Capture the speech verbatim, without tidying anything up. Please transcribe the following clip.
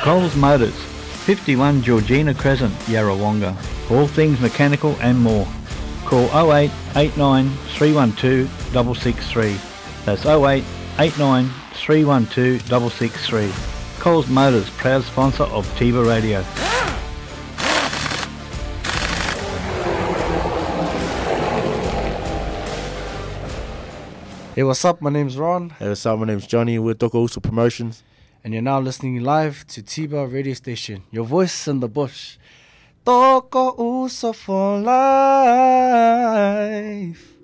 Coles Motors, fifty-one Georgina Crescent, Yarrawonga. All things mechanical and more. Call oh eight eight nine three one two six six three. That's oh eight eight nine three one two six six three. Coles Motors, proud sponsor of Tiba Radio. Hey, what's up? My name's Ron. Hey, what's up? My name's Johnny. We're Doc Also Promotions. And you're now listening live to Tiba Radio Station, your voice in the bush. Doc Also for life.